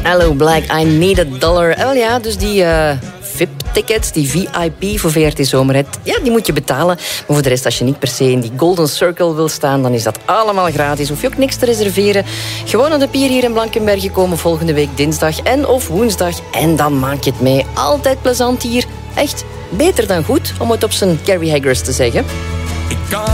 Hello Black, I need $1. Wel ja, dus die VIP-tickets, die VIP voor VRT Zomerhit, ja, die moet je betalen. Maar voor de rest, als je niet per se in die Golden Circle wil staan, dan is dat allemaal gratis. Hoef je ook niks te reserveren. Gewoon aan de pier hier in Blankenberge komen volgende week dinsdag en of woensdag. En dan maak je het mee. Altijd plezant hier. Echt beter dan goed, om het op zijn Carrie Haggers te zeggen.